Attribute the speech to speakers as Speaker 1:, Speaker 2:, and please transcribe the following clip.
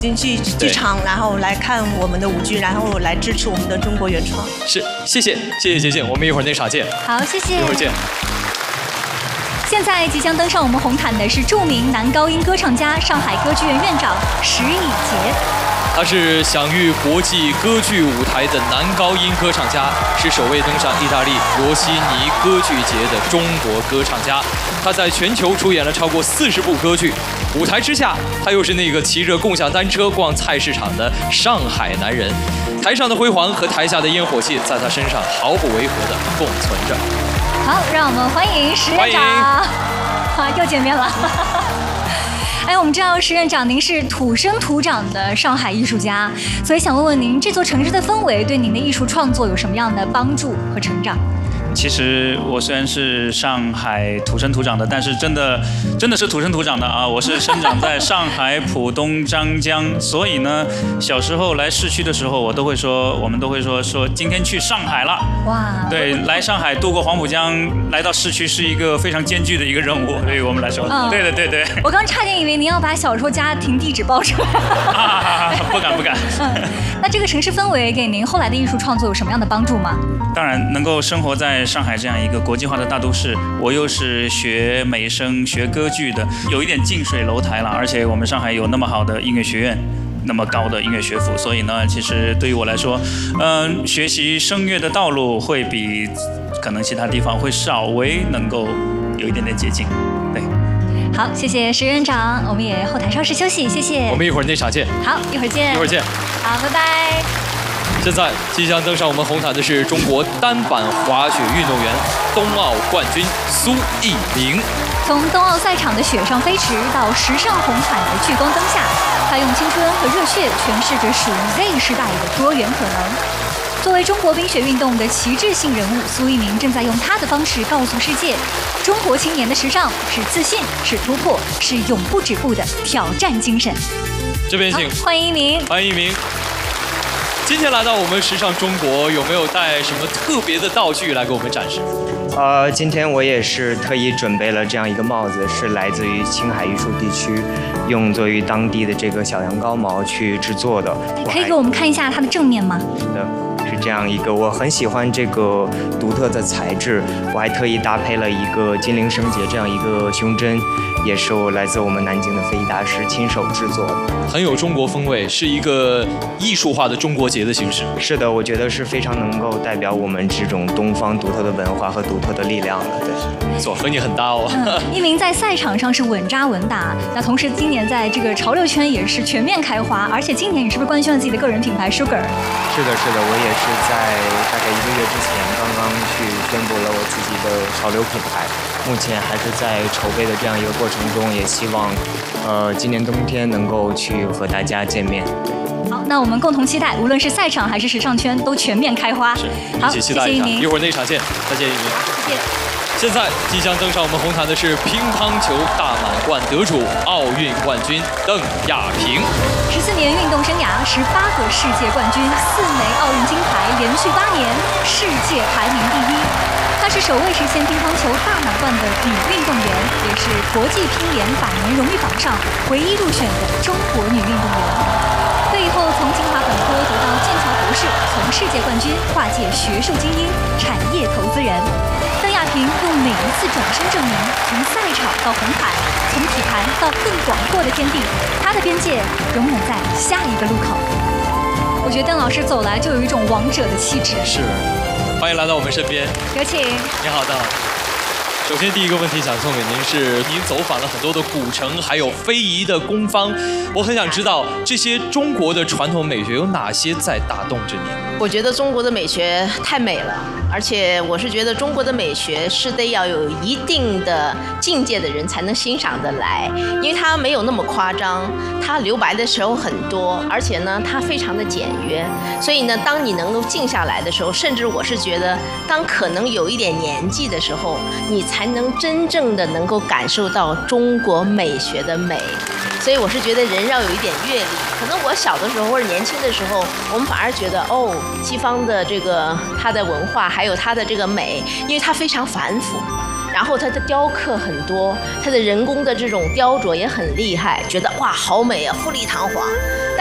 Speaker 1: 进剧场，然后来看我们的舞剧，然后来支持我们的中国原创。
Speaker 2: 是，谢谢捷静，我们一会儿那场见。
Speaker 3: 好，谢谢。
Speaker 2: 一会儿见。
Speaker 3: 现在即将登上我们红毯的是著名男高音歌唱家、上海歌剧院院长石以洁。
Speaker 2: 他是享誉国际歌剧舞台的男高音歌唱家，是首位登上意大利罗西尼歌剧节的中国歌唱家。他在全球出演了超过40部歌剧。舞台之下，他又是那个骑着共享单车逛菜市场的上海男人。台上的辉煌和台下的烟火气，在他身上毫不违和地共存着。
Speaker 3: 好，让我们欢迎石院长。啊，又见面了。哎，我们知道石院长您是土生土长的上海艺术家，所以想问问您，这座城市的氛围对您的艺术创作有什么样的帮助和成长？
Speaker 4: 其实我虽然是上海土生土长的，但是真的是土生土长的啊！我是生长在上海浦东张江，所以呢，小时候来市区的时候，我们都会说今天去上海了。哇！对，来上海渡过黄浦江，来到市区是一个非常艰巨的一个任务，对于我们来说。对对。我
Speaker 3: 刚差点以为您要把小时候家庭地址报出来。
Speaker 4: 不敢。
Speaker 3: 那这个城市氛围给您后来的艺术创作有什么样的帮助吗？
Speaker 4: 当然，能够生活在上海这样一个国际化的大都市，我又是学美声、学歌剧的，有一点近水楼台了。而且我们上海有那么好的音乐学院，那么高的音乐学府，所以呢，其实对于我来说，学习声乐的道路会比可能其他地方会稍微能够有一点点接近。对。
Speaker 3: 好，谢谢石院长，我们也后台稍事休息，谢谢。
Speaker 2: 我们一会儿那场见。
Speaker 3: 好，一会儿见。好，拜拜。
Speaker 2: 现在即将登上我们红毯的是中国单板滑雪运动员、冬奥冠军苏翊鸣。
Speaker 3: 从冬奥赛场的雪上飞驰到时尚红毯的聚光灯下，他用青春和热血诠释着属于 Z 时代的多元可能。作为中国冰雪运动的旗帜性人物，苏翊鸣正在用他的方式告诉世界，中国青年的时尚是自信，是突破，是永不止步的挑战精神。
Speaker 2: 这边请，
Speaker 3: 欢迎翊鸣。
Speaker 2: 欢迎翊鸣。今天来到我们时尚中国，有没有带什么特别的道具来给我们展示？
Speaker 5: 今天我也是特意准备了这样一个帽子，是来自于青海玉树地区，用作于当地的这个小羊羔毛去制作的。
Speaker 3: 可以给我们看一下它的正面吗？
Speaker 5: 是的。是这样一个，我很喜欢这个独特的材质，我还特意搭配了一个金陵绳结这样一个胸针，也是我来自我们南京的非遗大师亲手制作的，
Speaker 2: 很有中国风味，是一个艺术化的中国结的形式。
Speaker 5: 是的，我觉得是非常能够代表我们这种东方独特的文化和独特的力量的。对，
Speaker 2: 没错，和你很搭哦。
Speaker 3: 翊鸣在赛场上是稳扎稳打，那同时今年在这个潮流圈也是全面开花，而且今年你是不是官宣了自己的个人品牌 Sugar？
Speaker 5: 是的，我也是在大概1个月之前刚刚去宣布了我自己的潮流品牌，目前还是在筹备的这样一个过程中，也希望今年冬天能够去和大家见面。
Speaker 3: 好，那我们共同期待，无论是赛场还是时尚圈都全面开花。
Speaker 2: 一起期待一下，一会儿那场见，再见翊鸣。
Speaker 3: 谢谢。
Speaker 2: 现在即将登上我们红毯的是乒乓球大满贯得主、奥运冠军邓亚萍。
Speaker 3: 14年运动生涯，18个世界冠军，4枚奥运金牌，连续8年世界排名第1。她是首位实现乒乓球大满贯的女运动员，也是国际乒联百年荣誉榜上唯一入选的中国女运动员。退役后从清华本科得到剑桥博士，从世界冠军跨界学术精英、产业投资人。邓亚萍用每一次转身证明，从赛场到红毯，从体坛到更广阔的天地，她的边界永远在下一个路口。我觉得邓老师走来就有一种王者的气质。
Speaker 2: 是，欢迎来到我们身边，
Speaker 3: 有请。
Speaker 2: 你好，邓老师。首先，第一个问题想送给您是，您走访了很多的古城，还有非遗的工坊，我很想知道这些中国的传统美学有哪些在打动着您？
Speaker 6: 我觉得中国的美学太美了，而且我是觉得中国的美学是得要有一定的境界的人才能欣赏得来，因为它没有那么夸张，它留白的时候很多，而且呢，它非常的简约，所以呢，当你能够静下来的时候，甚至我是觉得，当可能有一点年纪的时候，你才能真正的能够感受到中国美学的美。所以我是觉得人要有一点阅历，可能我小的时候或者年轻的时候，我们反而觉得西方的这个它的文化还有它的这个美，因为它非常繁复，然然后它的雕刻很多，它的人工的这种雕琢也很厉害，觉得哇好美啊，富丽堂皇。